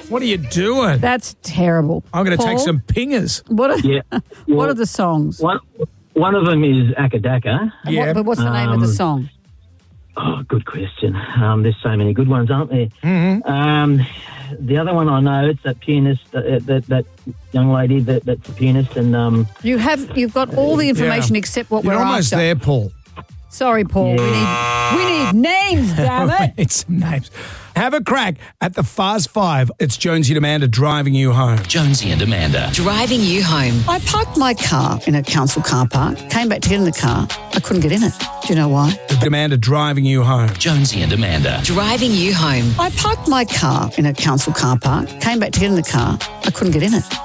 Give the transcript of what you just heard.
What are you doing? That's terrible. I'm going to take Paul, some pingers. What are, Yeah. what are the songs? One of them is Akadaka. Yeah. But what's the name of the song? Oh, good question. There's so many good ones, aren't there? Mm-hmm. The other one I know, it's that pianist, that young lady that's the pianist, and You've got all the information except what You're we're almost after. there, Paul. Sorry, Paul. We need names, damn it. We need some names. Have a crack at the Fast Five. It's Jonesy and Amanda driving you home. Jonesy and Amanda. Driving you home. I parked my car in a council car park, came back to get in the car. I couldn't get in it. Do you know why? Amanda driving you home. Jonesy and Amanda. Driving you home. I parked my car in a council car park, came back to get in the car. I couldn't get in it.